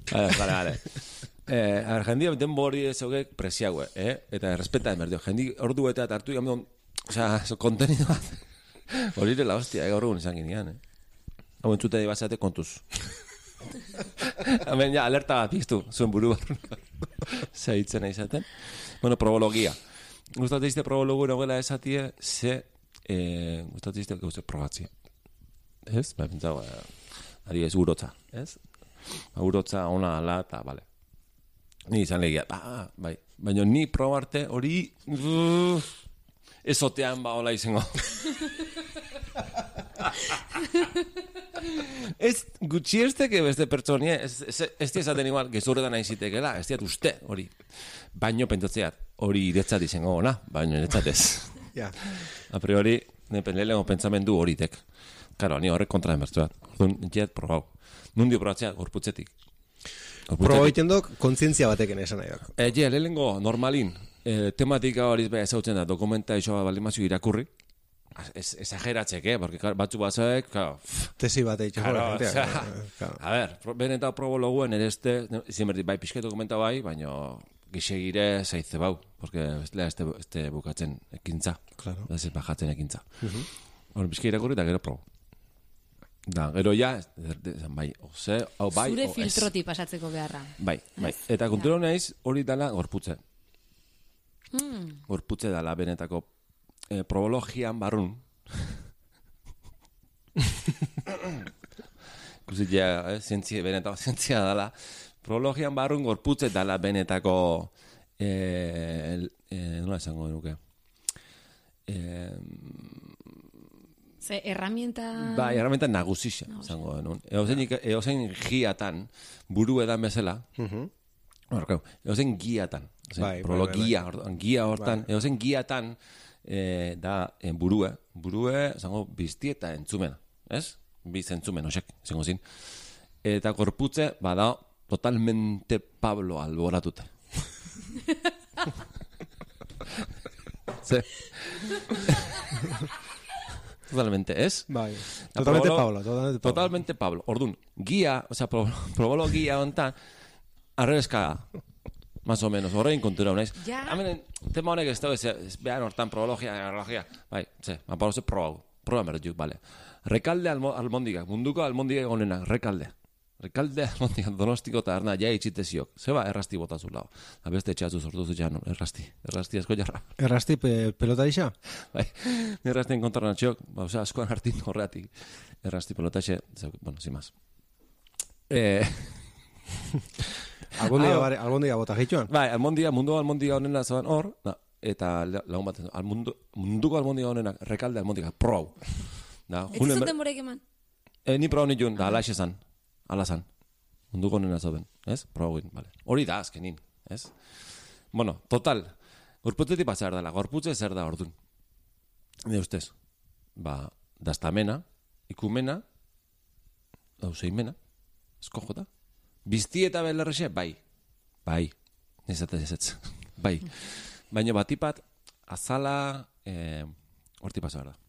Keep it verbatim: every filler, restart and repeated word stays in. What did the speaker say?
Vale, vale, vale. Eh, a ver, jendia denbori ezogek presiague, eh? Eta respeta emerdio. Jendi ordu eta hartu gamon, o sea, so contenido bat. Horire la hostia, gaur egun izan ginean, eh? Hau entzute dibazate kontuz. Hemen ja, alerta bat piztu, zuen buru bat. Zaitzen izaten. Bueno, probologia. Gustatzen izte probologu nogela esatie, ze, eh, gustatzen izte gauze probatzi. Ez? Ba, pentsago, ari ez urotza, ez? Urotza ona ala, eta, bale. Ni izan legia, ah, bai. Baina ni probarte hori uh, ezotean ba hola izango. Ez gutxi que beste pertsonia, ez, ez, ez esaten igual, gezurretan nahi zitekela, ez diat uste hori. Baino pentsatzeat, hori iretzat izango ona, baino iretzatez. Ja. A priori, lehenengo pentsamendu horitek. Karo, ni horrek kontra emertzuat. Orduan, jet probau. Nundi probatzea, gorputzetik. Proba egiten dok, kontzientzia batekin esan nahi dok. E, je, lehenengo, normalin, e, tematika hori beha ezautzen da, dokumenta iso balimazio irakurri. Ez, exageratzek, eh? Porque batzu batzuek, claro. Tesi bat egiten. Claro, o sea, a ver, benetan probologuen ere este, izin berdi, bai, pixke dokumenta bai, baina gixegire zaitze bau, porque ez este, este bukatzen ekintza. Claro. Ez bajatzen ekintza. Uh -huh. Hor, pixke irakurri eta gero probo. Da, gero ja, bai, oze, hau bai, zure o, filtroti pasatzeko beharra. Bai, bai. Eta kontura naiz hori dala gorputze. Mm. Gorputze dala benetako eh, probologian barrun. Ikusi ja, eh, zientzia, benetako zientzia dala. Probologian barrun gorputze dala benetako eh, eh, nola esango denuke. Eh, Ze, herramienta... Bai, herramienta nagusixa, zango denun. Eozein giatan, buru edan bezala, uh-huh. eozein giatan, bai, prologia, bai, bai. gia hortan, bai. Eozein giatan, eh, da, en burue, burue, zango, biztieta entzumena, ez? Biz entzumen, osek, zengo zin. Eta korputze, bada, totalmente Pablo alboratute. Ze... Totalmente, ¿es? Bai. Totalmente probolo, Pablo, totalmente Pablo. Totalmente Pablo. Ordun, guía, o sea, pro, probolo guía hontan arrebeska más o menos. Horrein kontura unaiz. Ja. Hemen tema honek ez dago ez behan hortan probologia, neurologia. Bai, ze, aparo ze proba. Proba merdu, vale. Rekalde almo, almondiga, munduko almondiga gonenak, rekalde. Rekalde almondiga Donostiko eta arna ja itxiteziok. Zeba errasti botazu lau. Abeste etxatzu sortu zu ja, no, errasti. Errasti asko jarra. Errasti pe, pelota isa? Bai, errasti enkontrarna txok, ba, osea, askoan hartin horreatik. Errasti pelota xe, bueno, sin más. Eh... Almondiga, bare, almondiga bota gehituan? Bai, almondiga, mundu almondiga honena zaban hor, na, eta lagun bat, al mundu, munduko almondiga honenak, rekalde almondiga, prou. Ez zuten borek eman? Eh, ni prou nituen, da, alaxe zan. Ala zan. Munduko honena zaben, ez? Prou egin, vale. Hori da, azkenin, ez? Bueno, total, gorputzetik bat zer dela, gorputze zer da ordun. Ne ustez, ba, daztamena, ikumena, dauzeimena, eskojota, bizti eta belarrexe, bai, bai, nezate ezetz, bai. Baina batipat, azala, eh, horti pasa da.